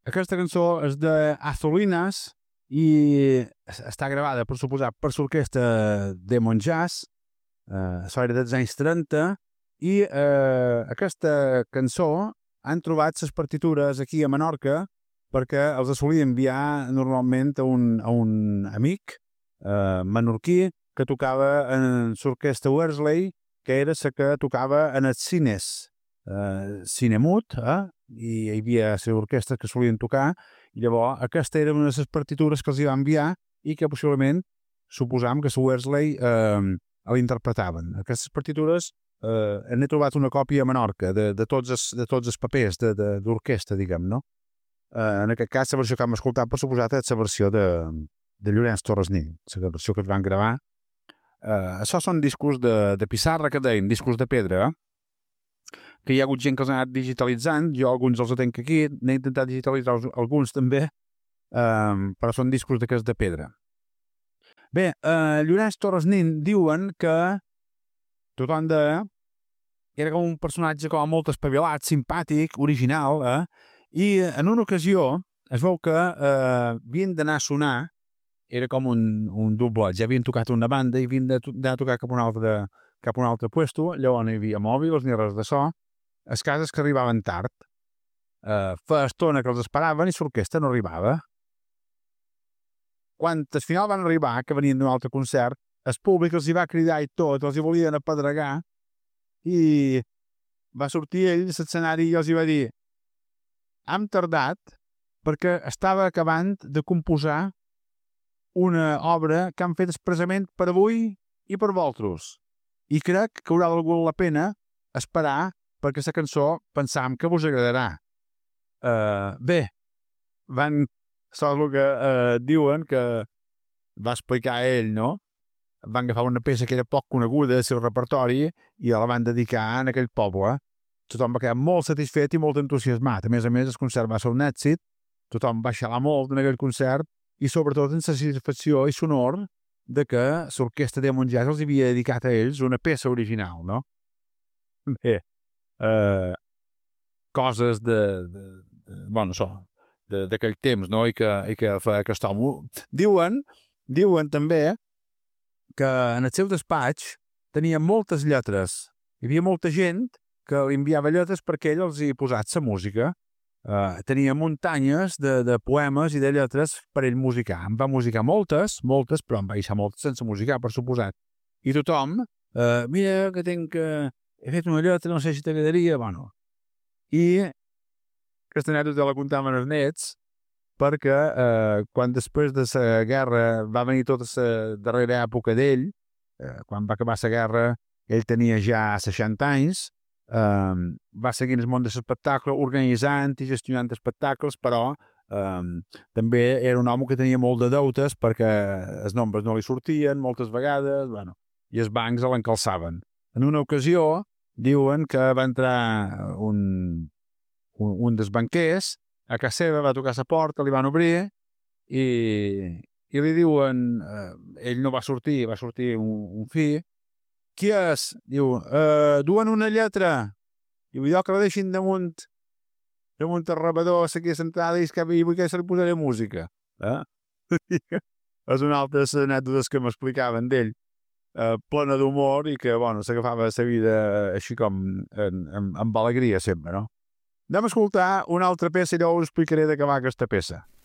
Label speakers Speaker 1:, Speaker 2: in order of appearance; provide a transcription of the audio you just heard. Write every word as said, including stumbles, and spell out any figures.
Speaker 1: Aquesta cançó és d'Azolinas i està gravada, per suposat, per l'orquestra Demon Jazz, eh, això era dels anys trenta, i eh, aquesta cançó han trobat les partitures aquí a Menorca perquè els solia enviar normalment a un, a un amic eh, menorquí que tocava en l'orquestra Worsley, que era la que tocava en els cines, eh, Cinemut, eh? I hi havia les orquestres que solien tocar, i llavors aquesta era una de les partitures que els hi va enviar i que possiblement suposam que la Worsley eh, l'interpretaven. Aquestes partitures eh, n'he trobat una còpia a Menorca de, de, tots, els, de tots els papers d'orquestra, diguem, no? Eh, en aquest cas, la versió que hem escoltat, per suposat, és la versió de, de Llorenç Torres Nin, la versió que es van gravar. Eh, això són discos de, de pissarra, que deien, discos de pedra, eh? Que hi ha hagut gent que els ha anat digitalitzant, jo alguns els tenc aquí, n'he intentat digitalitzar alguns també, um, però són discos d'aquests de pedra. Bé, uh, Llorenç Torres Nin diuen que tothom deia que era com un personatge com molt espavilat, simpàtic, original, eh? I en una ocasió es veu que uh, havien d'anar a sonar, era com un, un doble, ja havien tocat una banda i havien d'anar a tocar cap a un altre, cap a un altre puesto, llavors no hi havia mòbils ni res de so, les cases que arribaven tard, eh, fa estona que els esperaven i l'orquestra no arribava. Quan al final van arribar, que venien d'un altre concert, el públic els hi va cridar i tot, els hi volien apedregar, i va sortir ell a l'escenari i els hi va dir: hem tardat perquè estava acabant de composar una obra que han fet expressament per avui i per vosaltres. I crec que haurà valgut la pena esperar perquè la cançó pensam que vos agradarà. Uh, bé, van... Això és el que uh, diuen que va explicar ell, no? Van agafar una peça que era poc coneguda del seu repertori i la van dedicar en aquell poble. Tothom va quedar molt satisfet i molt entusiasmat. A més a més, el concert va ser un èxit, tothom va xalar molt en aquell concert i sobretot en la satisfacció i sonor de que l'orquestra Demon Jazz els havia dedicat a ells una peça original, no? Bé, Uh, coses de, de, de bueno, això d'aquell temps, no? I que, i que fa aquest home. Diuen, diuen també que en el seu despatx tenia moltes lletres. Hi havia molta gent que li enviava lletres perquè ell els hi posat la música. Uh, tenia muntanyes de, de poemes i de lletres per ell musicar. Em va musicar moltes, moltes, però em va deixar moltes sense musicar, per suposat. I tothom, uh, mira que tinc... Uh, he fet una lletra, no sé si t'agradaria, bueno. I aquesta anècdota la contàvem als nets perquè eh, quan després de la guerra va venir tota la darrera època d'ell, eh, quan va acabar la guerra, ell tenia ja seixanta anys, eh, va seguir el món de l'espectacle, organitzant i gestionant espectacles, però eh, també era un home que tenia molt de deutes perquè els nombres no li sortien moltes vegades, bueno, i els bancs l'encalçaven. En una ocasió, diuen que va entrar un, un, un dels banquers a casa seva, va tocar la porta, li van obrir i, i li diuen, eh, ell no va sortir, va sortir un, un fill. Qui és? Diu, eh, duen una lletra. Diu, jo que la deixin damunt damunt el rebedor, aquí sentada i que vull que se li posaré música. Eh? És una altra anècdotes que m'explicaven d'ell. Uh, plena d'humor i que, bueno, s'agafava la vida així com en, en, amb alegria sempre, no? Anem a escoltar una altra peça i llavors us explicaré de què va aquesta peça.